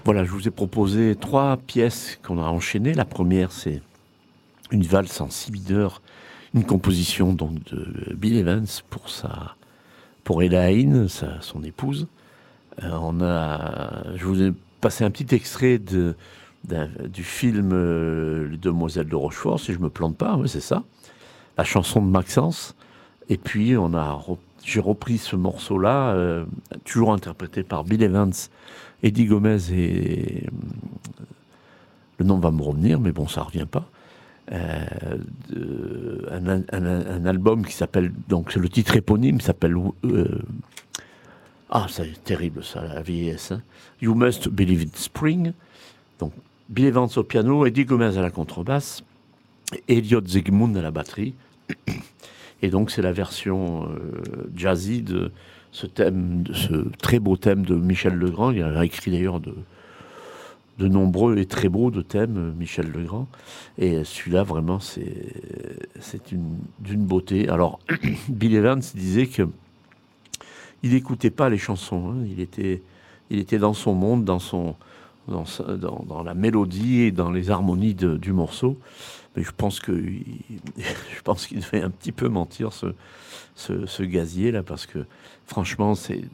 Voilà, je vous ai proposé 3 pièces qu'on a enchaînées. La première, c'est une valse en si mineur, une composition donc de Bill Evans pour Elaine, son épouse. Je vous ai passé un petit extrait du film Les Demoiselles de Rochefort, si je me plante pas, oui, c'est ça. La chanson de Maxence. Et puis, j'ai repris ce morceau-là, toujours interprété par Bill Evans, Eddie Gomez et le nom va me revenir, mais bon, ça revient pas. Un album qui s'appelle, donc c'est le titre éponyme, s'appelle c'est terrible ça, la vieillesse. Hein. You Must Believe in Spring. Donc Bill Evans au piano, Eddie Gomez à la contrebasse, Elliot Zegmund à la batterie. Et donc c'est la version jazzy de ce thème, de ce très beau thème de Michel Legrand. Il a écrit d'ailleurs de nombreux et très beaux de thèmes, Michel Legrand. Et celui-là, vraiment, c'est d'une beauté. Alors, Bill Evans disait que il n'écoutait pas les chansons. Hein. Il était dans son monde, dans la mélodie et dans les harmonies du morceau. Mais je pense qu'il devait un petit peu mentir, ce gazier là, parce que franchement, c'est